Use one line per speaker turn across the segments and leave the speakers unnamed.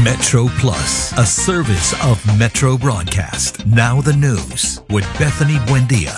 Metro Plus, a service of Metro Broadcast. Now the news with Bethany Buendia.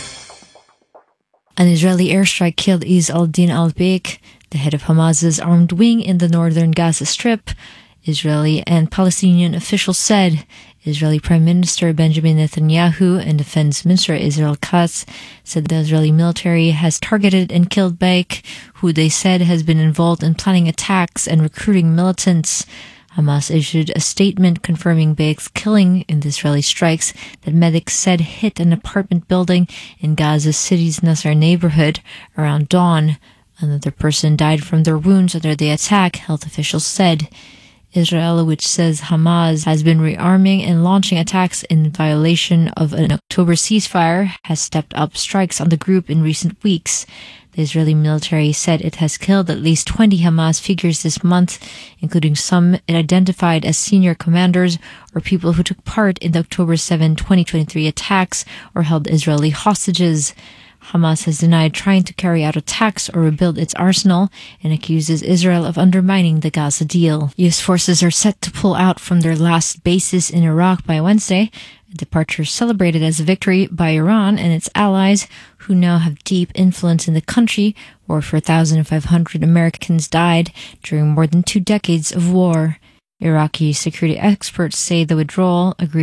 An Israeli airstrike killed Izz al-Din al-Baik, the head of Hamas's armed wing in the northern Gaza Strip. Israeli and Palestinian officials said. Israeli Prime Minister Benjamin Netanyahu and Defense Minister Israel Katz said the Israeli military has targeted and killed Baik, who they said has been involved in planning attacks and recruiting militants. Hamas issued a statement confirming Baik's killing in the Israeli strikes that medics said hit an apartment building in Gaza City's Nasser neighborhood around dawn. Another person died from their wounds under the attack, health officials said. Israel, which says Hamas has been rearming and launching attacks in violation of an October ceasefire, has stepped up strikes on the group in recent weeks. The Israeli military said it has killed at least 20 Hamas figures this month, including some it identified as senior commanders or people who took part in the October 7, 2023 attacks or held Israeli hostages. Hamas has denied trying to carry out attacks or rebuild its arsenal and accuses Israel of undermining the Gaza deal. U.S. forces are set to pull out from their last bases in Iraq by Wednesday, a departure celebrated as a victory by Iran and its allies, who now have deep influence in the country, where 4,500 Americans died during more than 2 decades of war. Iraqi security experts say the withdrawal, agreed